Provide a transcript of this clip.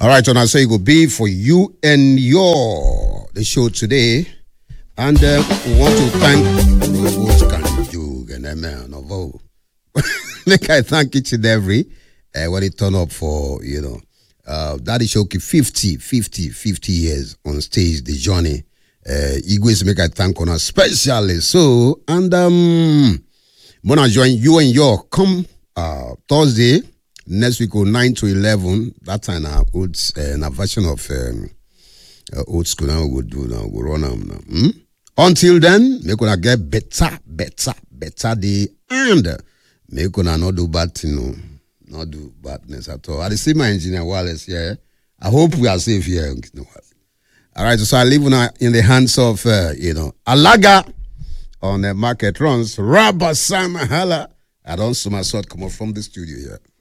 All right, and I say it will be for you and your the show today. And we want to thank what can you do and man of all. Make I thank each and every when they turn up for Daddy Shoki 50 years on stage, the journey. Igwes make I thank on us specially. So and wanna join you and your come Thursday. Next week, 9 to 11. That time, a version of old school now we'll do now. We'll run now. Until then, we're gonna get better day, and we're gonna not do bad thing, not do badness at all. I see my engineer Wallace here. I hope we are safe here. All right, so I leave in the hands of Alaga on the market runs. Rabba Samahala. I don't see my sword come up from the studio here.